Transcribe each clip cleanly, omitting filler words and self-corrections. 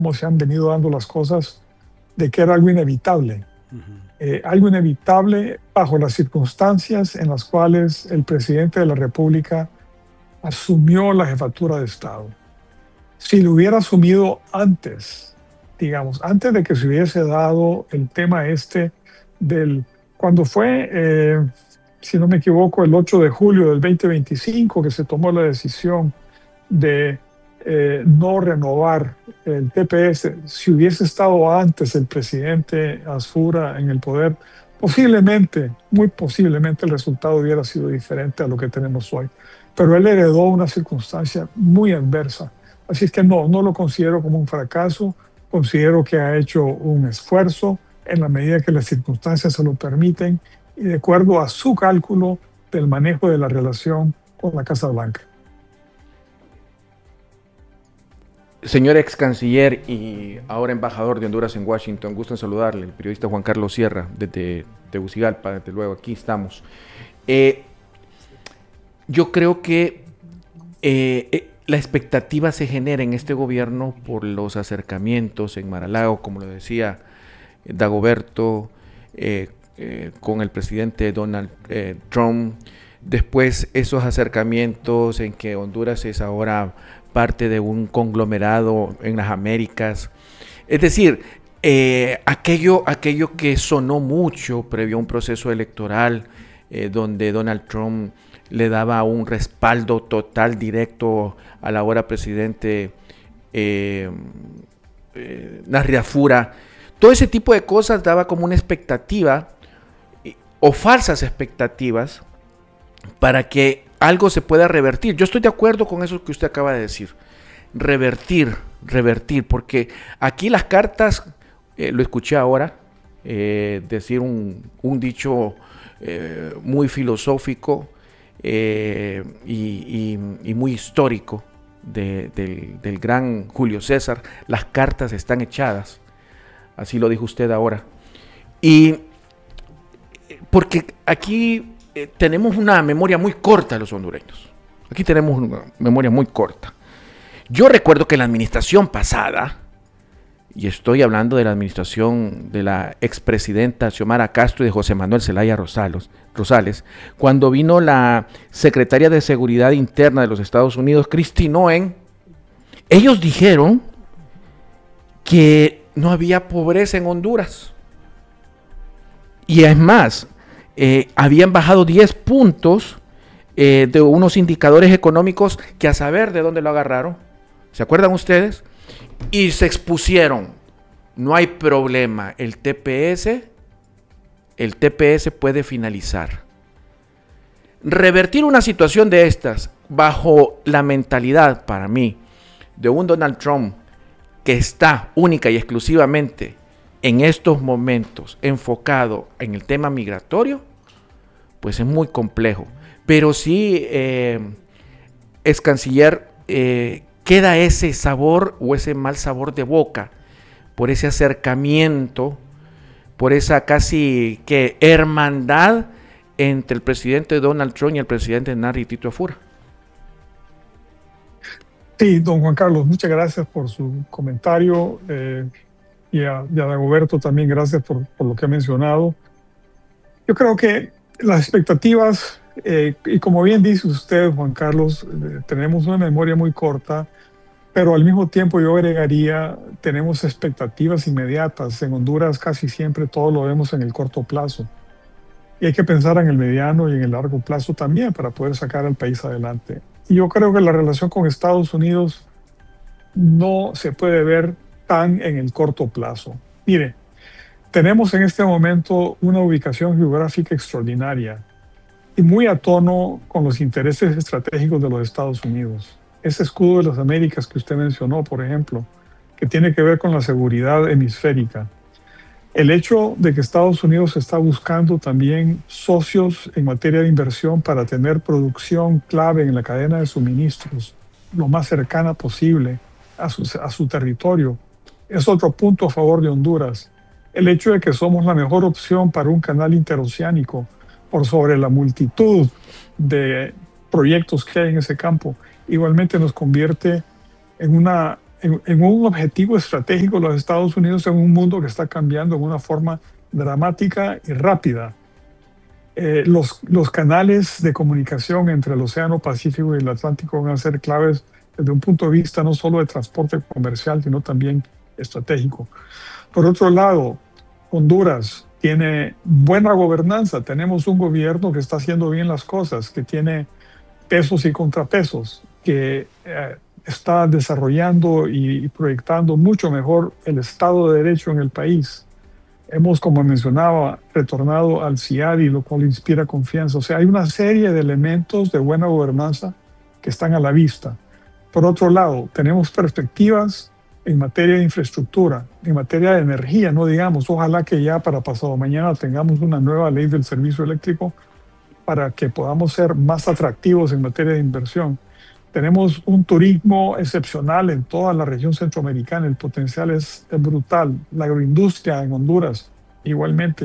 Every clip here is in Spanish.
cómo se han venido dando las cosas, de que era algo inevitable bajo las circunstancias en las cuales el presidente de la República asumió la jefatura de Estado. Si lo hubiera asumido antes, digamos, antes de que se hubiese dado el tema este del, cuando fue, si no me equivoco, el 8 de julio del 2025 que se tomó la decisión de no renovar el TPS, si hubiese estado antes el presidente Asfura en el poder, posiblemente, muy posiblemente el resultado hubiera sido diferente a lo que tenemos hoy. Pero él heredó una circunstancia muy adversa. Así es que no lo considero como un fracaso, considero que ha hecho un esfuerzo en la medida que las circunstancias se lo permiten y de acuerdo a su cálculo del manejo de la relación con la Casa Blanca. Señor ex canciller y ahora embajador de Honduras en Washington, gusto en saludarle, el periodista Juan Carlos Sierra desde Tegucigalpa, desde luego aquí estamos. Yo creo que la expectativa se genera en este gobierno por los acercamientos en Mar-a-Lago, como lo decía Dagoberto, con el presidente Donald Trump. Después esos acercamientos en que Honduras es ahora parte de un conglomerado en las Américas. Es decir, aquello que sonó mucho previo a un proceso electoral donde Donald Trump le daba un respaldo total directo al ahora presidente Narriafura. Todo ese tipo de cosas daba como una expectativa o falsas expectativas para que algo se pueda revertir. Yo estoy de acuerdo con eso que usted acaba de decir. Revertir, porque aquí las cartas, lo escuché ahora, decir un dicho muy filosófico y muy histórico del gran Julio César. Las cartas están echadas, así lo dijo usted ahora. Y porque aquí tenemos una memoria muy corta los hondureños. Aquí tenemos una memoria muy corta. Yo recuerdo que la administración pasada, y estoy hablando de la administración de la expresidenta Xiomara Castro y de José Manuel Zelaya Rosales, cuando vino la secretaria de Seguridad Interna de los Estados Unidos, Kristi Noem, ellos dijeron que no había pobreza en Honduras. Y es más, habían bajado 10 puntos de unos indicadores económicos que a saber de dónde lo agarraron. ¿Se acuerdan ustedes? Y se expusieron. No hay problema. El TPS puede finalizar. Revertir una situación de estas bajo la mentalidad, para mí, de un Donald Trump que está única y exclusivamente en estos momentos enfocado en el tema migratorio, pues es muy complejo. Pero sí, ex canciller, queda ese sabor o ese mal sabor de boca por ese acercamiento, por esa casi que hermandad entre el presidente Donald Trump y el presidente Narri Tito Afura. Sí, don Juan Carlos, muchas gracias por su comentario y a Dagoberto también gracias por lo que ha mencionado. Yo creo que las expectativas, y como bien dice usted, Juan Carlos, tenemos una memoria muy corta, pero al mismo tiempo yo agregaría, tenemos expectativas inmediatas. En Honduras casi siempre todo lo vemos en el corto plazo. Y hay que pensar en el mediano y en el largo plazo también para poder sacar al país adelante. Y yo creo que la relación con Estados Unidos no se puede ver tan en el corto plazo. Mire, tenemos en este momento una ubicación geográfica extraordinaria y muy a tono con los intereses estratégicos de los Estados Unidos. Ese escudo de las Américas que usted mencionó, por ejemplo, que tiene que ver con la seguridad hemisférica. El hecho de que Estados Unidos está buscando también socios en materia de inversión para tener producción clave en la cadena de suministros lo más cercana posible a su territorio es otro punto a favor de Honduras. El hecho de que somos la mejor opción para un canal interoceánico por sobre la multitud de proyectos que hay en ese campo, igualmente nos convierte en en un objetivo estratégico los Estados Unidos en un mundo que está cambiando en una forma dramática y rápida. Los canales de comunicación entre el Océano Pacífico y el Atlántico van a ser claves desde un punto de vista no solo de transporte comercial, sino también estratégico. Por otro lado, Honduras tiene buena gobernanza. Tenemos un gobierno que está haciendo bien las cosas, que tiene pesos y contrapesos, que está desarrollando y proyectando mucho mejor el Estado de Derecho en el país. Hemos, como mencionaba, retornado al CIADI, lo cual inspira confianza. O sea, hay una serie de elementos de buena gobernanza que están a la vista. Por otro lado, tenemos perspectivas en materia de infraestructura, en materia de energía, no digamos, ojalá que ya para pasado mañana tengamos una nueva ley del servicio eléctrico para que podamos ser más atractivos en materia de inversión. Tenemos un turismo excepcional en toda la región centroamericana, el potencial es brutal. La agroindustria en Honduras, igualmente.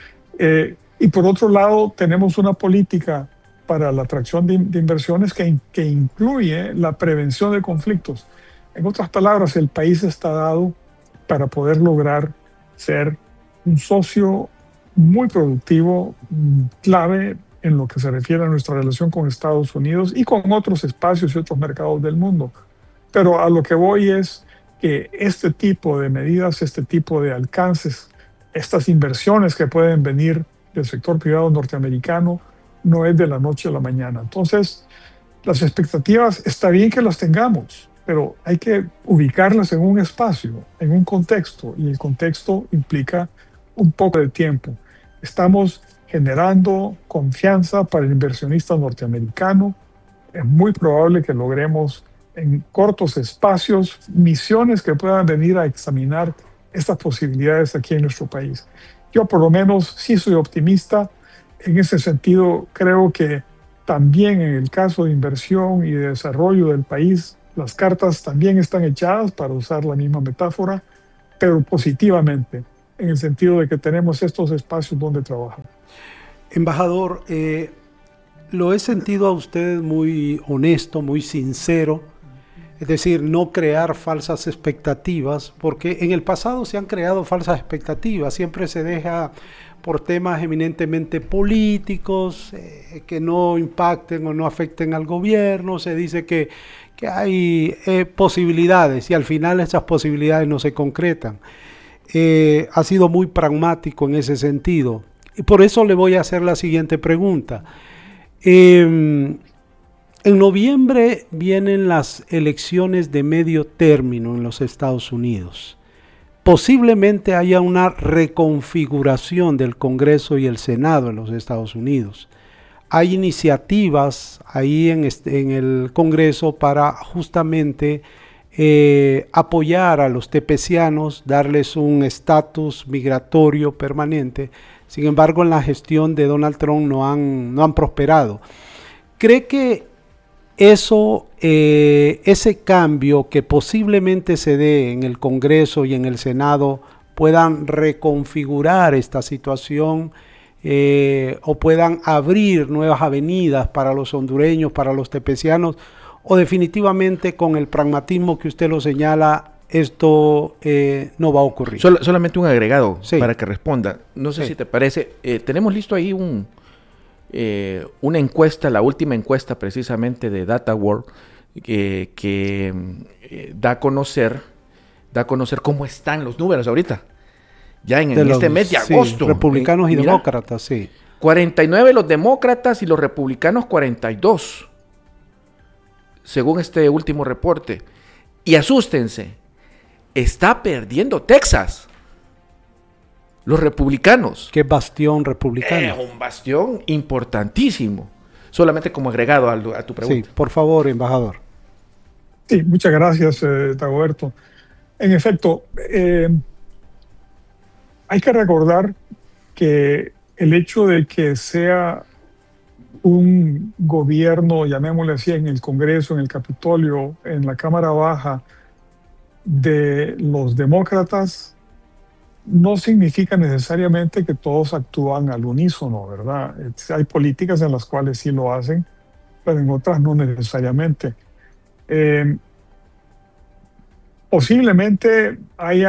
Y por otro lado, tenemos una política para la atracción de inversiones que incluye la prevención de conflictos. En otras palabras, el país está dado para poder lograr ser un socio muy productivo, clave en lo que se refiere a nuestra relación con Estados Unidos y con otros espacios y otros mercados del mundo. Pero a lo que voy es que este tipo de medidas, este tipo de alcances, estas inversiones que pueden venir del sector privado norteamericano, no es de la noche a la mañana. Entonces, las expectativas, está bien que las tengamos, pero hay que ubicarlas en un espacio, en un contexto, y el contexto implica un poco de tiempo. Estamos generando confianza para el inversionista norteamericano. Es muy probable que logremos en cortos espacios misiones que puedan venir a examinar estas posibilidades aquí en nuestro país. Yo por lo menos sí soy optimista. En ese sentido, creo que también en el caso de inversión y de desarrollo del país, las cartas también están echadas, para usar la misma metáfora, pero positivamente, en el sentido de que tenemos estos espacios donde trabajar. Embajador, lo he sentido a usted muy honesto, muy sincero, es decir, no crear falsas expectativas, porque en el pasado se han creado falsas expectativas, siempre se deja por temas eminentemente políticos, que no impacten o no afecten al gobierno, se dice que hay posibilidades y al final esas posibilidades no se concretan. Ha sido muy pragmático en ese sentido. Y por eso le voy a hacer la siguiente pregunta. En noviembre vienen las elecciones de medio término en los Estados Unidos. Posiblemente haya una reconfiguración del Congreso y el Senado en los Estados Unidos. Hay iniciativas ahí en el Congreso para justamente apoyar a los tepecianos, darles un estatus migratorio permanente. Sin embargo, en la gestión de Donald Trump no han prosperado. ¿Cree que ese cambio que posiblemente se dé en el Congreso y en el Senado puedan reconfigurar esta situación o puedan abrir nuevas avenidas para los hondureños, para los tepecianos, o definitivamente con el pragmatismo que usted lo señala, esto no va a ocurrir? Solamente un agregado Sí. para que responda. No sé si te parece. Tenemos listo ahí una encuesta, la última encuesta precisamente de Data World, que da a conocer cómo están los números ahorita. Ya en este mes de agosto. Republicanos y demócratas, sí. 49 los demócratas y los republicanos 42, según este último reporte. Y asústense, está perdiendo Texas. Los republicanos. ¿Qué bastión republicano? Un bastión importantísimo. Solamente como agregado a tu pregunta. Sí, por favor, embajador. Sí, muchas gracias, Dagoberto. En efecto, hay que recordar que el hecho de que sea un gobierno, llamémosle así, en el Congreso, en el Capitolio, en la Cámara Baja, de los demócratas, no significa necesariamente que todos actúan al unísono, ¿verdad? Hay políticas en las cuales sí lo hacen, pero en otras no necesariamente. posiblemente haya